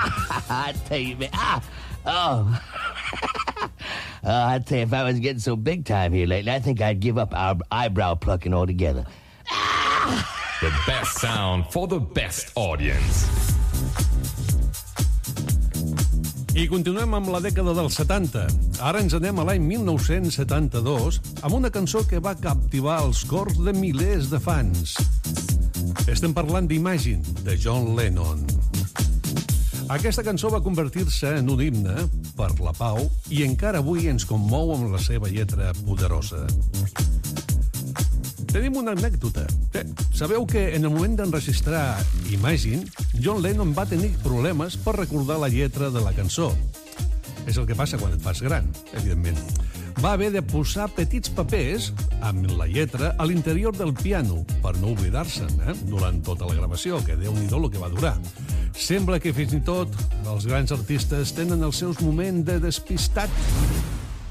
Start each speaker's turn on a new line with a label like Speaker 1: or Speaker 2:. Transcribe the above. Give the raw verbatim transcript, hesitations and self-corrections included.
Speaker 1: I tell you, man. Ah, oh. uh, I tell you, if I was getting so big time here lately, I think I'd give up our eyebrow plucking altogether.
Speaker 2: The best sound for the best audience.
Speaker 3: I continuem amb la dècada dels setanta. Ara ens anem a l'any mil nou-cents setanta-dos amb una cançó que va captivar els cors de milers de fans. Estem parlant d'Imagine, de John Lennon. Aquesta cançó va convertir-se en un himne per la pau i encara avui ens commou amb la seva lletra poderosa. Tenim una anècdota. Sabeu que en el moment d'enregistrar Imagine, John Lennon va tenir problemes per recordar la lletra de la cançó. És el que passa quan et fas gran, evidentment. Va haver de posar petits papers amb la lletra a l'interior del piano per no oblidar-se'n eh? durant tota la gravació, que Déu-n'hi-do el que va durar. Sembla que fins i tot els grans artistes tenen els seus moments de despistat.